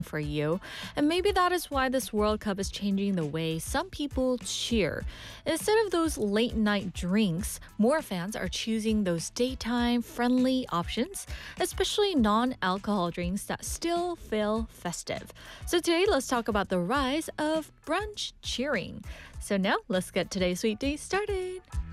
for you. And maybe that is why this World Cup is changing the way some people cheer. Instead of those late night drinks, more fans are choosing those daytime friendly options, especially non-alcohol drinks that still feel festive. So today, let's talk about the rise of brunch cheering. So now, let's get today's sweet day started.